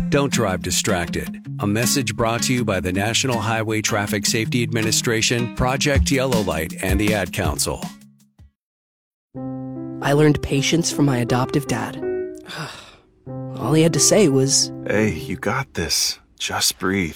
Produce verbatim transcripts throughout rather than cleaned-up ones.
Don't drive distracted. A message brought to you by the National Highway Traffic Safety Administration, Project Yellow Light, and the Ad Council. I learned patience from my adoptive dad. All he had to say was, "Hey, you got this. Just breathe."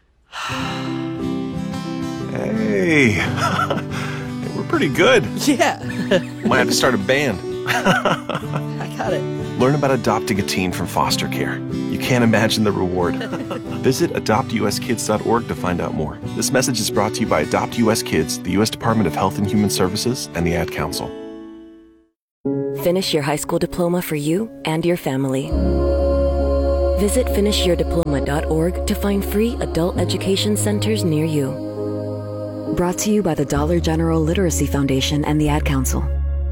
Hey, we're pretty good. Yeah. Might have to start a band. I got it. Learn about adopting a teen from foster care. You can't imagine the reward. Visit adopt u s kids dot org to find out more. This message is brought to you by Adopt U S Kids, the U S Department of Health and Human Services, and the Ad Council. Finish your high school diploma for you and your family. Visit finish your diploma dot org to find free adult education centers near you. Brought to you by the Dollar General Literacy Foundation and the Ad Council.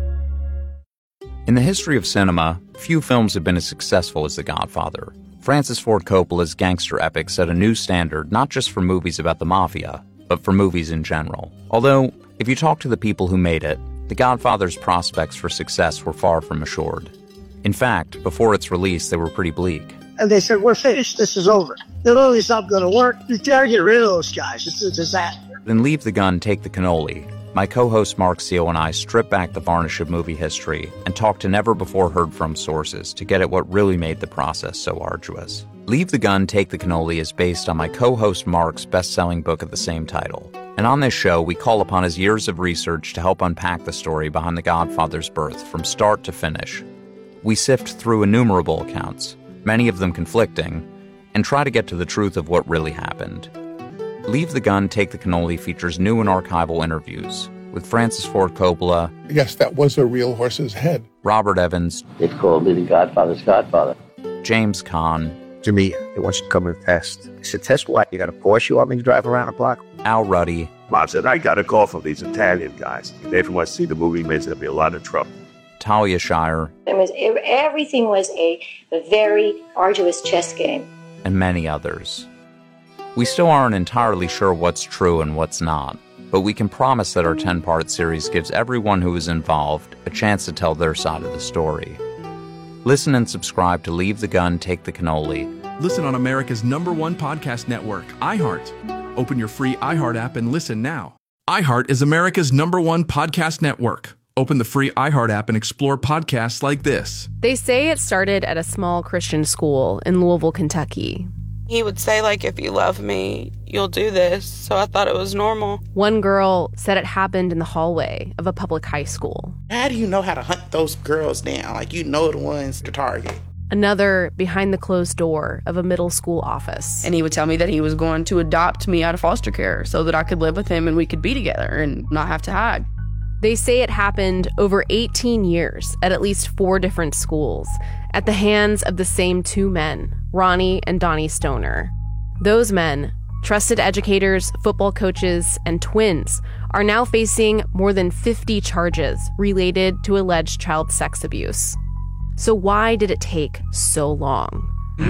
In the history of cinema, few films have been as successful as The Godfather. Francis Ford Coppola's gangster epic set a new standard not just for movies about the mafia, but for movies in general. Although, if you talk to the people who made it, The Godfather's prospects for success were far from assured. In fact, before its release, they were pretty bleak. And they said, "We're finished. This is over. The movie's not going to work. You gotta get rid of those guys. It's a disaster." Then Leave the Gun, Take the Cannoli. My co-host Mark Seal and I strip back the varnish of movie history and talk to never-before-heard-from sources to get at what really made the process so arduous. Leave the Gun, Take the Cannoli is based on my co-host Mark's best-selling book of the same title. And on this show, we call upon his years of research to help unpack the story behind The Godfather's birth from start to finish. We sift through innumerable accounts, many of them conflicting, and try to get to the truth of what really happened. Leave the Gun, Take the Cannoli features new and archival interviews with Francis Ford Coppola. Yes, that was a real horse's head. Robert Evans. They called me the Godfather's Godfather. James Caan. To me, they want you to come and test. I said, "Test what? You got a Porsche you want me to drive around the block?" Al Ruddy. Mom said, "I got a call from these Italian guys. They didn't want to see the movie. Means there'll be a lot of trouble." Talia Shire. It was, everything was a, a very arduous chess game. And many others. We still aren't entirely sure what's true and what's not, but we can promise that our ten-part series gives everyone who is involved a chance to tell their side of the story. Listen and subscribe to Leave the Gun, Take the Cannoli. Listen on America's number one podcast network, iHeart. Open your free iHeart app and listen now. iHeart is America's number one podcast network. Open the free iHeart app and explore podcasts like this. They say it started at a small Christian school in Louisville, Kentucky. He would say, like, "If you love me, you'll do this." So I thought it was normal. One girl said it happened in the hallway of a public high school. How do you know how to hunt those girls down? Like, you know the ones to target. Another behind the closed door of a middle school office. And he would tell me that he was going to adopt me out of foster care so that I could live with him and we could be together and not have to hide. They say it happened over eighteen years at at least four different schools at the hands of the same two men, Ronnie and Donnie Stoner. Those men, trusted educators, football coaches, and twins, are now facing more than fifty charges related to alleged child sex abuse. So why did it take so long?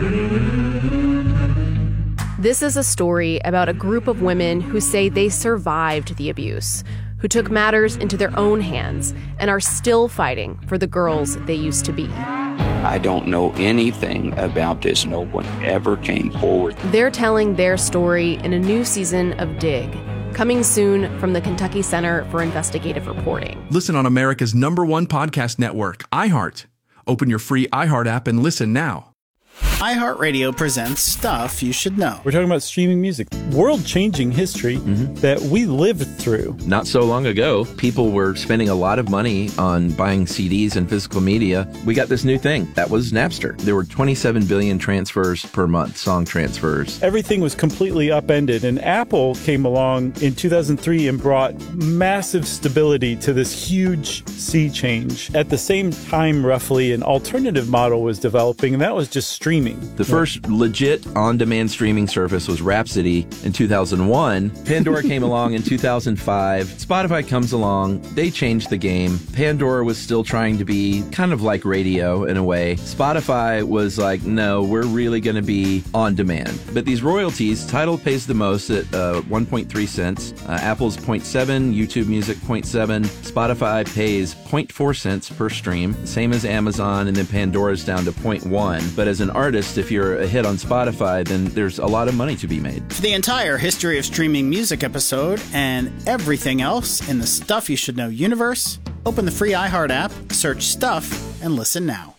This is a story about a group of women who say they survived the abuse, who took matters into their own hands and are still fighting for the girls they used to be. I don't know anything about this. No one ever came forward. They're telling their story in a new season of Dig, coming soon from the Kentucky Center for Investigative Reporting. Listen on America's number one podcast network, iHeart. Open your free iHeart app and listen now. iHeartRadio presents Stuff You Should Know. We're talking about streaming music, world-changing history mm-hmm. that we lived through. Not so long ago, people were spending a lot of money on buying C Ds and physical media. We got this new thing. That was Napster. There were twenty-seven billion transfers per month, song transfers. Everything was completely upended, and Apple came along in two thousand three and brought massive stability to this huge sea change. At the same time, roughly, an alternative model was developing, and that was just streaming. The first legit on-demand streaming service was Rhapsody in two thousand one. Pandora came along in two thousand five. Spotify comes along. They changed the game. Pandora was still trying to be kind of like radio in a way. Spotify was like, no, we're really going to be on demand. But these royalties, Tidal pays the most at uh, one point three cents. Uh, Apple's zero point seven, YouTube Music zero point seven. Spotify pays zero point four cents per stream, same as Amazon, and then Pandora's down to zero point one. But as an artist, artist, if you're a hit on Spotify, then there's a lot of money to be made. For the entire history of streaming music episode and everything else in the Stuff You Should Know universe, open the free iHeart app, search Stuff, and listen now.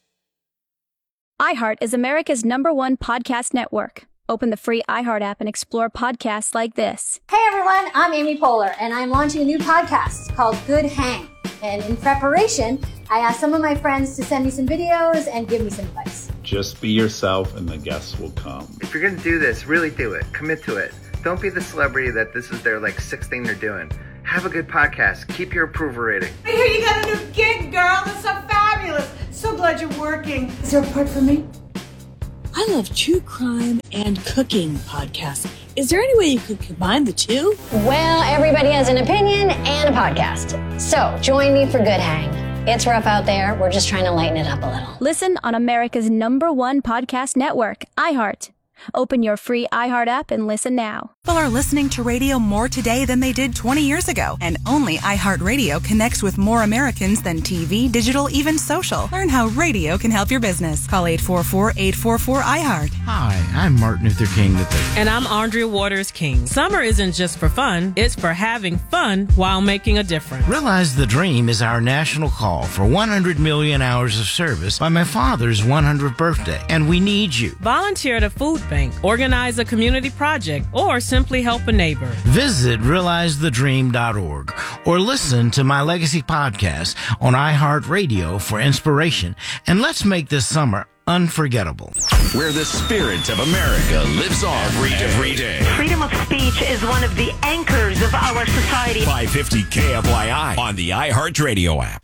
iHeart is America's number one podcast network. Open the free iHeart app and explore podcasts like this. Hey everyone, I'm Amy Poehler, and I'm launching a new podcast called Good Hang. And in preparation, I asked some of my friends to send me some videos and give me some advice. Just be yourself and the guests will come. If you're going to do this, really do it. Commit to it. Don't be the celebrity that this is their like sixth thing they're doing. Have a good podcast. Keep your approval rating. I hear you got a new gig, girl. That's so fabulous. So glad you're working. Is there a part for me? I love true crime and cooking podcasts. Is there any way you could combine the two? Well, everybody has an opinion and a podcast. So join me for Good Hang. It's rough out there. We're just trying to lighten it up a little. Listen on America's number one podcast network, iHeart. Open your free iHeart app and listen now. People are listening to radio more today than they did twenty years ago. And only iHeartRadio connects with more Americans than T V, digital, even social. Learn how radio can help your business. Call eight four four, eight four four, iHeart. Hi, I'm Martin Luther King the third. And I'm Andrea Waters King. Summer isn't just for fun, it's for having fun while making a difference. Realize the Dream is our national call for one hundred million hours of service by my father's one hundredth birthday. And we need you. Volunteer at a food bank, organize a community project, or simply help a neighbor. Visit realize the dream dot org or listen to my Legacy podcast on iHeartRadio for inspiration. And let's make this summer unforgettable. Where the spirit of America lives on every, every day. Freedom of speech is one of the anchors of our society. five fifty K F Y I on the iHeartRadio app.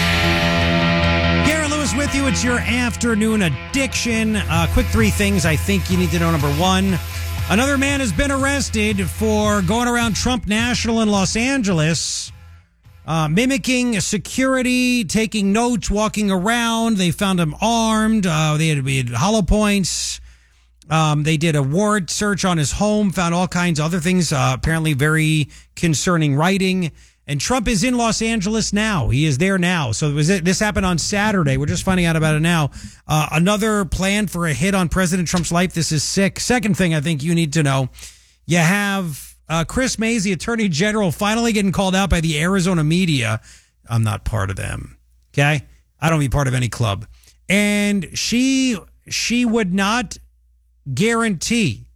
Garrett Lewis with you. It's your afternoon addiction. Uh, quick three things I think you need to know. Number one, another man has been arrested for going around Trump National in Los Angeles, uh, mimicking security, taking notes, walking around. They found him armed. Uh, they had, we had hollow points. Um, they did a warrant search on his home, found all kinds of other things, uh, apparently very concerning writing. And Trump is in Los Angeles now. He is there now. So was it, this happened on Saturday. We're just finding out about it now. Uh, another plan for a hit on President Trump's life. This is sick. Second thing I think you need to know. You have uh, Chris Mays, the Attorney General, finally getting called out by the Arizona media. I'm not part of them. Okay? I don't be part of any club. And she she would not guarantee.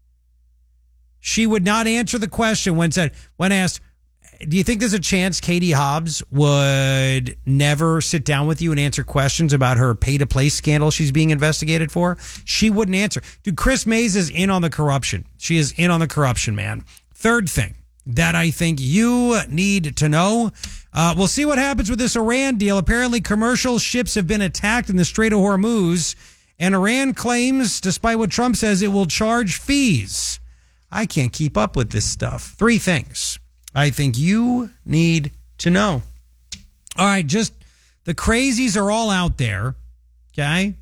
She would not answer the question when said when asked, do you think there's a chance Katie Hobbs would never sit down with you and answer questions about her pay-to-play scandal she's being investigated for? She wouldn't answer. Dude, Chris Mays is in on the corruption. She is in on the corruption, man. Third thing that I think you need to know, uh, we'll see what happens with this Iran deal. Apparently, commercial ships have been attacked in the Strait of Hormuz, and Iran claims, despite what Trump says, it will charge fees. I can't keep up with this stuff. Three things I think you need to know. All right, just the crazies are all out there, okay?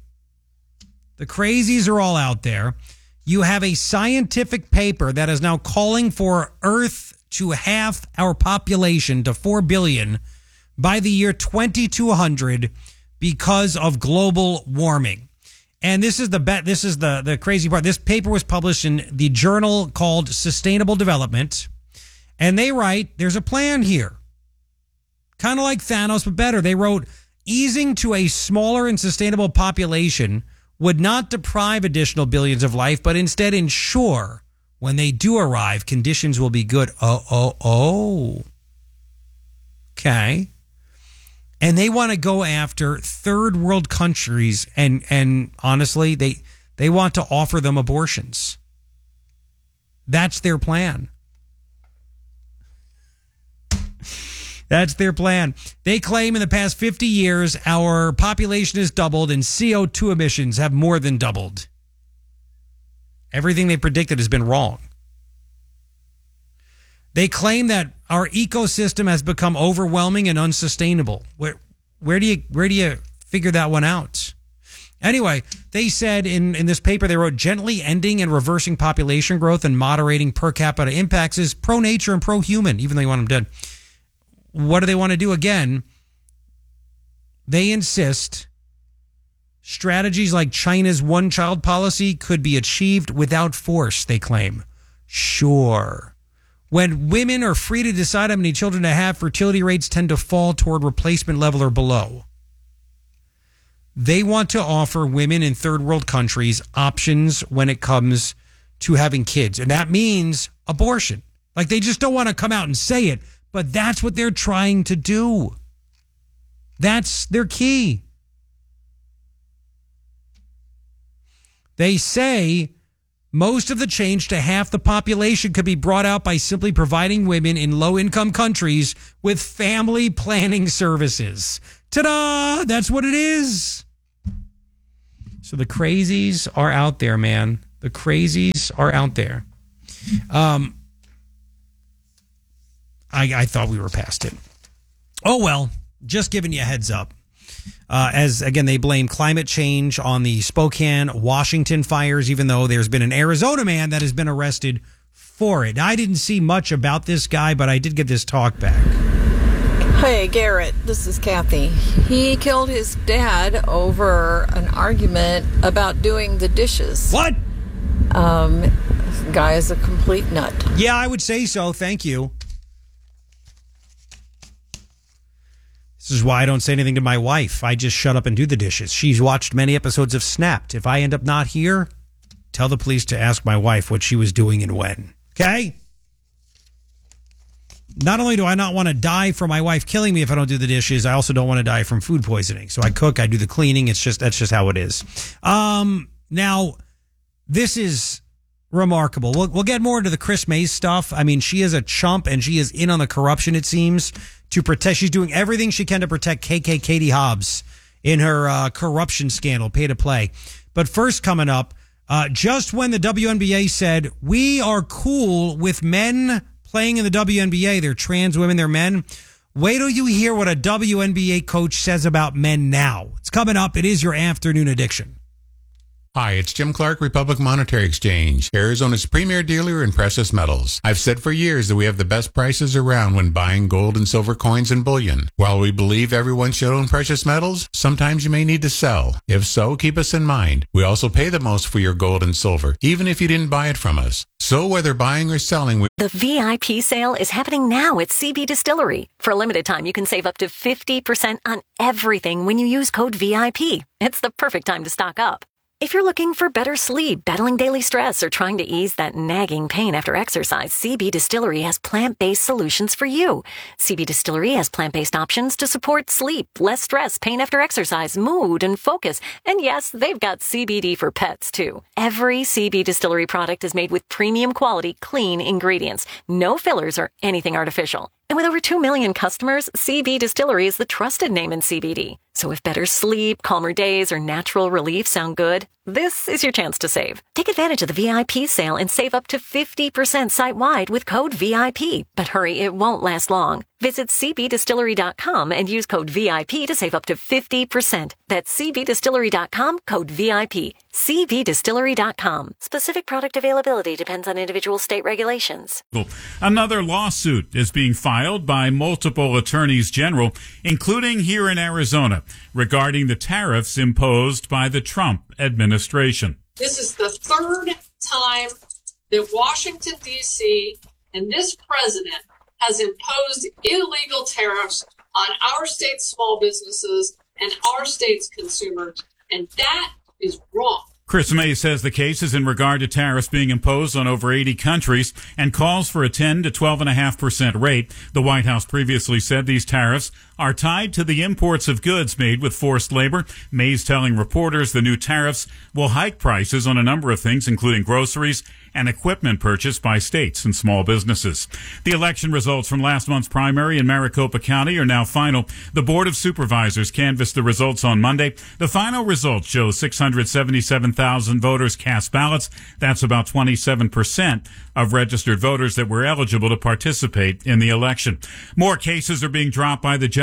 The crazies are all out there. You have a scientific paper that is now calling for Earth to halve our population to four billion by the year twenty-two hundred because of global warming. And this is the bet. This is the, the crazy part. This paper was published in the journal called Sustainable Development. And they write, there's a plan here. Kind of like Thanos, but better. They wrote, easing to a smaller and sustainable population would not deprive additional billions of life, but instead ensure when they do arrive, conditions will be good. Oh, oh, oh. Okay. And they want to go after third world countries. And, and honestly, they, they want to offer them abortions. That's their plan. That's their plan. They claim in the past fifty years, our population has doubled and C O two emissions have more than doubled. Everything they predicted has been wrong. They claim that our ecosystem has become overwhelming and unsustainable. Where, where do you, where do you figure that one out? Anyway, they said in, in this paper, they wrote, gently ending and reversing population growth and moderating per capita impacts is pro-nature and pro-human, even though you want them dead. What do they want to do again? They insist Strategies like China's one-child policy could be achieved without force, they claim. Sure. When women are free to decide how many children to have, fertility rates tend to fall toward replacement level or below. They want to offer women in third world countries options when it comes to having kids. And that means abortion. Like, they just don't want to come out and say it, but that's what they're trying to do. That's their key. They say most of the change to half the population could be brought out by simply providing women in low-income countries with family planning services. Ta-da! That's what it is. So the crazies are out there, man. The crazies are out there. Um, I, I thought we were past it. Oh, well, just giving you a heads up. Uh, as, again, they blame climate change on the Spokane, Washington fires, even though there's been an Arizona man that has been arrested for it. I didn't see much about this guy, but I did get this talk back. Hey, Garrett, this is Kathy. He killed his dad over an argument about doing the dishes. What? Um, this guy is a complete nut. Yeah, I would say so. Thank you. This is why I don't say anything to my wife. I just shut up and do the dishes. She's watched many episodes of Snapped. If I end up not here, tell the police to ask my wife what she was doing and when. Okay? Not only do I not want to die from my wife killing me if I don't do the dishes, I also don't want to die from food poisoning. So I cook, I do the cleaning. It's just, that's just how it is. Um, now, this is remarkable. We'll, we'll get more into the Chris Mays stuff. I mean, she is a chump and she is in on the corruption, it seems, to protect. She's doing everything she can to protect K K Katie Hobbs in her uh, corruption scandal, pay to play. But first coming up, uh, just when the W N B A said, we are cool with men playing in the W N B A, they're trans women, they're men. Wait till you hear what a W N B A coach says about men now. It's coming up. It is your afternoon addiction. Hi, it's Jim Clark, Republic Monetary Exchange, Arizona's premier dealer in precious metals. I've said for years that we have the best prices around when buying gold and silver coins and bullion. While we believe everyone should own precious metals, sometimes you may need to sell. If so, keep us in mind. We also pay the most for your gold and silver, even if you didn't buy it from us. So whether buying or selling, we The V I P sale is happening now at C B Distillery. For a limited time, you can save up to fifty percent on everything when you use code V I P. It's the perfect time to stock up. If you're looking for better sleep, battling daily stress, or trying to ease that nagging pain after exercise, C B Distillery has plant-based solutions for you. C B Distillery has plant-based options to support sleep, less stress, pain after exercise, mood, and focus. And yes, they've got C B D for pets, too. Every C B Distillery product is made with premium quality, clean ingredients. No fillers or anything artificial. And with over two million customers, C B Distillery is the trusted name in C B D. So if better sleep, calmer days, or natural relief sound good, this is your chance to save. Take advantage of the V I P sale and save up to fifty percent site-wide with code V I P. But hurry, it won't last long. Visit C B distillery dot com and use code V I P to save up to fifty percent. That's C B distillery dot com, code V I P. C B distillery dot com. Specific product availability depends on individual state regulations. Another lawsuit is being filed by multiple attorneys general, including here in Arizona, regarding the tariffs imposed by the Trump administration. This is the third time that Washington, D C and this president has imposed illegal tariffs on our state's small businesses and our state's consumers, and that is wrong. Chris May says the case is in regard to tariffs being imposed on over eighty countries and calls for a ten to twelve point five percent rate. The White House previously said these tariffs are tied to the imports of goods made with forced labor. May's telling reporters the new tariffs will hike prices on a number of things, including groceries and equipment purchased by states and small businesses. The election results from last month's primary in Maricopa County are now final. The Board of Supervisors canvassed the results on Monday. The final results show six hundred seventy-seven thousand voters cast ballots. That's about twenty-seven percent of registered voters that were eligible to participate in the election. More cases are being dropped by the Justice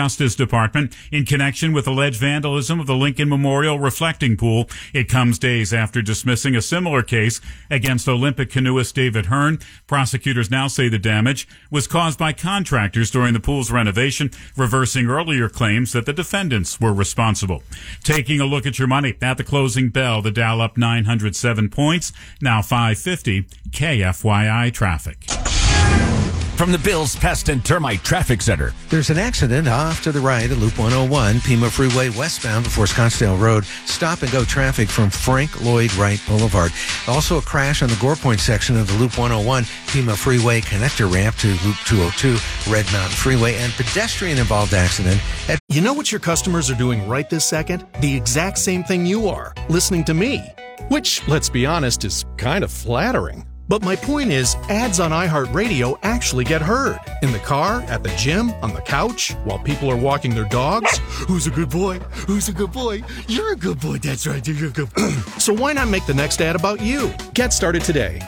Justice Department in connection with alleged vandalism of the Lincoln Memorial reflecting pool. It comes days after dismissing a similar case against Olympic canoeist David Hearn. Prosecutors now say the damage was caused by contractors during the pool's renovation, reversing earlier claims that the defendants were responsible. Taking a look at your money at the closing bell, the Dow up nine hundred seven points, now five fifty. K F Y I traffic. From the Bills Pest and Termite Traffic Center. There's an accident off to the right at Loop one oh one, Pima Freeway westbound before Scottsdale Road. Stop and go traffic from Frank Lloyd Wright Boulevard. Also a crash on the Gore Point section of the Loop one oh one, Pima Freeway connector ramp to Loop two oh two, Red Mountain Freeway, and pedestrian-involved accident at... You know what your customers are doing right this second? The exact same thing you are, listening to me. Which, let's be honest, is kind of flattering. But my point is, ads on iHeartRadio actually get heard. In the car, at the gym, on the couch, while people are walking their dogs. Who's a good boy? Who's a good boy? You're a good boy. That's right. You're a good boy. So why not make the next ad about you? Get started today.